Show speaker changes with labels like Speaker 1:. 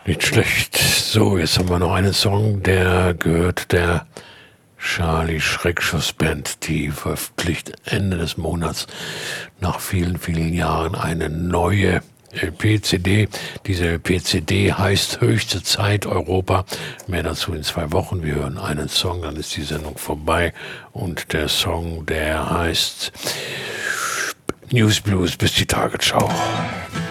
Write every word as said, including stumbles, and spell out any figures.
Speaker 1: Nicht schlecht. So, jetzt haben wir noch einen Song, der gehört der Charlie Schreckschuss Band. Die veröffentlicht Ende des Monats nach vielen, vielen Jahren eine neue L P-C D. Diese L P-C D heißt Höchste Zeit Europa. Mehr dazu in zwei Wochen. Wir hören einen Song, dann ist die Sendung vorbei. Und der Song, der heißt News Blues bis die Tagesschau.